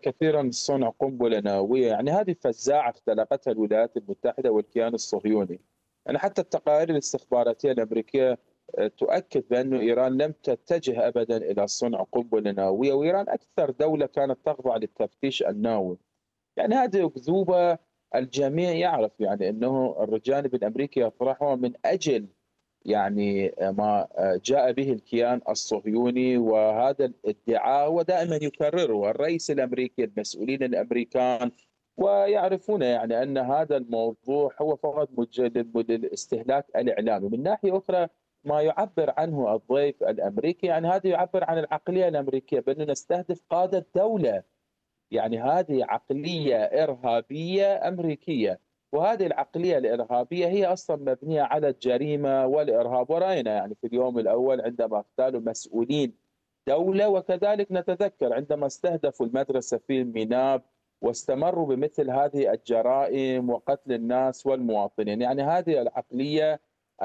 كثيرا صنع قنبلة نووية. يعني هذه فزاعة اختلقتها الولايات المتحدة والكيان الصهيوني. يعني حتى التقارير الاستخباراتية الأمريكية تؤكد بأن إيران لم تتجه أبدا إلى صنع قنبلة نووية، وإيران أكثر دولة كانت تخضع للتفتيش النووي. يعني هذه أكذوبة. الجميع يعرف يعني أنه الجانب الأمريكي يطرحها من أجل يعني ما جاء به الكيان الصهيوني، وهذا الادعاء هو دائما يكرره الرئيس الامريكي، المسؤولين الامريكان، ويعرفون يعني ان هذا الموضوع هو فقط للاستهلاك الاعلامي. من ناحيه اخرى، ما يعبر عنه الضيف الامريكي يعني هذا يعبر عن العقليه الامريكيه، بانه نستهدف قاده دوله. يعني هذه عقلية إرهابية أمريكية، وهذه العقلية الإرهابية هي أصلا مبنية على الجريمة والإرهاب. ورأينا يعني في اليوم الأول عندما اغتالوا مسؤولين دولة، وكذلك نتذكر عندما استهدفوا المدرسة في ميناب واستمروا بمثل هذه الجرائم وقتل الناس والمواطنين. يعني هذه العقلية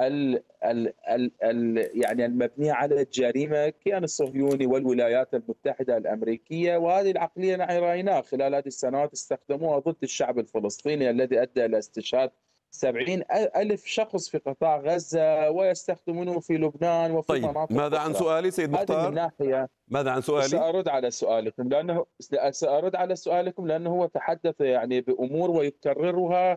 يعني المبنية على الجريمة، الكيان الصهيوني والولايات المتحدة الأمريكية. وهذه العقلية نحن رأيناها خلال هذه السنوات استخدموها ضد الشعب الفلسطيني الذي أدى إلى استشهاد 70 ألف شخص في قطاع غزة، ويستخدمونه في لبنان وفي طيب، مناطق ماذا عن أخرى. سؤالي سيد هذه من مختار؟ ناحية. ماذا عن سؤالي؟ سأرد على سؤالكم لأنه هو تحدث يعني بأمور ويكررها،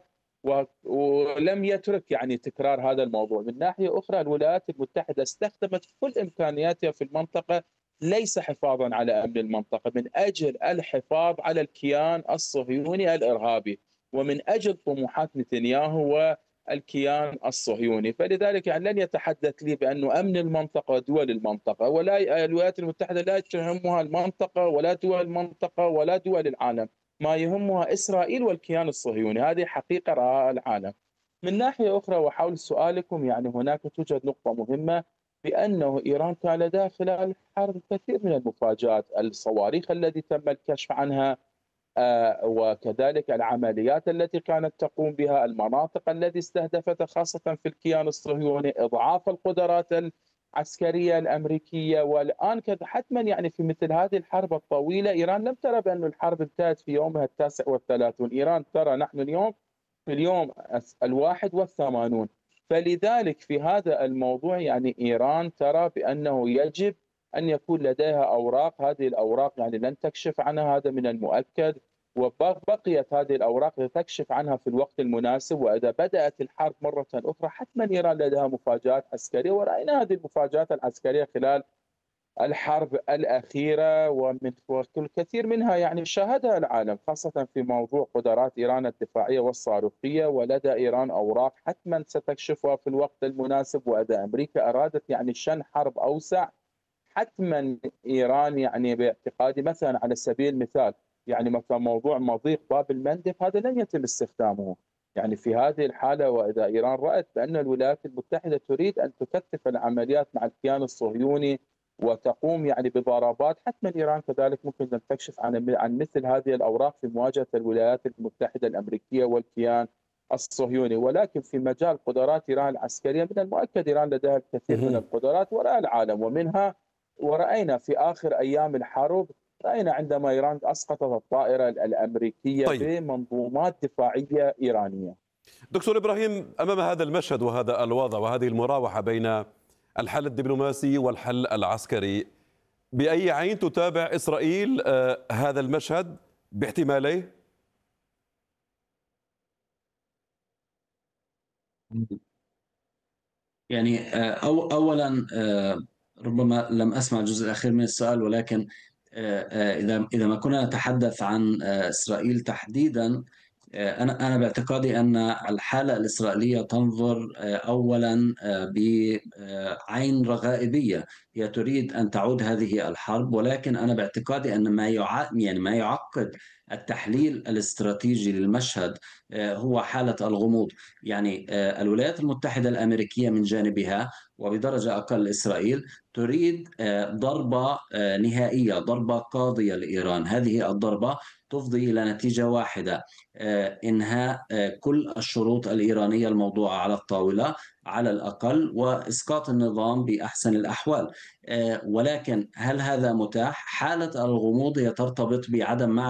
ولم يترك يعني تكرار هذا الموضوع. من ناحية أخرى، الولايات المتحدة استخدمت كل إمكانياتها في المنطقة، ليس حفاظا على أمن المنطقة، من أجل الحفاظ على الكيان الصهيوني الإرهابي، ومن أجل طموحات نتنياهو والكيان الصهيوني. فلذلك يعني لن يتحدث لي بأنه أمن المنطقة ودول المنطقة، ولا الولايات المتحدة لا تهمها المنطقة ولا دول المنطقة ولا دول العالم. ما يهمها إسرائيل والكيان الصهيوني. هذه حقيقة رأى العالم. من ناحية أخرى، وحول سؤالكم، يعني هناك توجد نقطة مهمة، بأنه إيران كان لديها خلال الحرب الكثير من المفاجآت، الصواريخ التي تم الكشف عنها، وكذلك العمليات التي كانت تقوم بها، المناطق التي استهدفتها خاصة في الكيان الصهيوني، إضعاف القدرات العسكرية الأمريكية. والآن حتما يعني في مثل هذه الحرب الطويلة، إيران لم ترى بأن الحرب انتهت في يومها 39. إيران ترى نحن اليوم في اليوم 81. فلذلك في هذا الموضوع يعني إيران ترى بأنه يجب أن يكون لديها أوراق. هذه الأوراق يعني لن تكشف عنها، هذا من المؤكد. وبقيت هذه الأوراق لتكشف عنها في الوقت المناسب، وإذا بدأت الحرب مرة أخرى حتما إيران لديها مفاجآت عسكرية. ورأينا هذه المفاجآت العسكرية خلال الحرب الأخيرة، والكثير منها يعني شاهدها العالم، خاصة في موضوع قدرات إيران الدفاعية والصاروخية. ولدى إيران أوراق حتما ستكشفها في الوقت المناسب. وإذا أمريكا أرادت يعني شن حرب أوسع، حتما إيران يعني باعتقادي، مثلا على سبيل المثال، يعني مثلا موضوع مضيق باب المندب، هذا لن يتم استخدامه. يعني في هذه الحالة، وإذا إيران رأت بأن الولايات المتحدة تريد أن تكثف العمليات مع الكيان الصهيوني وتقوم يعني بضربات، حتما إيران كذلك ممكن أن تكشف عن مثل هذه الأوراق في مواجهة الولايات المتحدة الأمريكية والكيان الصهيوني. ولكن في مجال قدرات إيران العسكرية، من المؤكد إيران لديها الكثير من مهم. القدرات وراء العالم، ومنها ورأينا في آخر أيام الحرب، رأينا عندما إيران أسقطت الطائرة الأمريكية طيب بمنظومات دفاعية إيرانية. دكتور إبراهيم، أمام هذا المشهد وهذا الوضع وهذه المراوحة بين الحل الدبلوماسي والحل العسكري، بأي عين تتابع إسرائيل هذا المشهد باحتماليه؟ يعني أولا ربما لم أسمع الجزء الأخير من السؤال، ولكن إذا ما كنا نتحدث عن إسرائيل تحديدا، أنا باعتقادي أن الحالة الإسرائيلية تنظر أولا بعين رغائبية. هي تريد أن تعود هذه الحرب، ولكن أنا باعتقادي أن يعني ما يعقد التحليل الاستراتيجي للمشهد هو حالة الغموض. يعني الولايات المتحدة الأمريكية من جانبها، وبدرجة أقل إسرائيل، تريد ضربة نهائية، ضربة قاضية لإيران. هذه الضربة تفضي إلى نتيجة واحدة: إنهاء كل الشروط الإيرانية الموضوعة على الطاولة على الأقل، وإسقاط النظام بأحسن الأحوال. ولكن هل هذا متاح؟ حالة الغموض هي ترتبط بعدم معرفة